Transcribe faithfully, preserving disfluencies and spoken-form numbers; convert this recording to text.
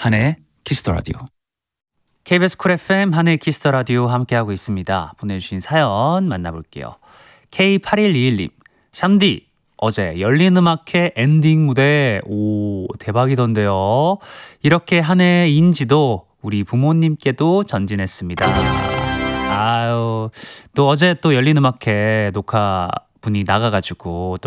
한혜의 키스 더 라디오. 케이비에스 쿨 에프엠 한혜의 키스 더 라디오 함께하고 있습니다. 보내주신 사연 만나볼게요. 케이 팔일이일 님. 샴디, 어제 열린음악회 엔딩 무대 오 대박이던데요. 이렇게 한 해의 인지도 우리 부모님께도 전진했습니다. 아유, 또 어제 또 열린음악회 녹화 분이 나가가지고 또